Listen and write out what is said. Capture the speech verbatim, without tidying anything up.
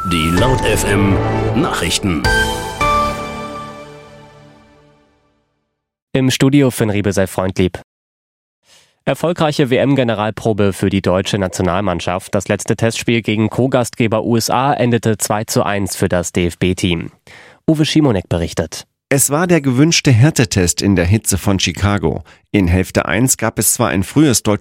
Die Laut F M Nachrichten. Im Studio Finn Riebe sei freundlieb. Erfolgreiche W M-Generalprobe für die deutsche Nationalmannschaft. Das letzte Testspiel gegen Co-Gastgeber U S A endete zwei zu eins für das D F B-Team. Uwe Schimonek berichtet. Es war der gewünschte Härtetest in der Hitze von Chicago. In Hälfte eins gab es zwar ein frühes deutsches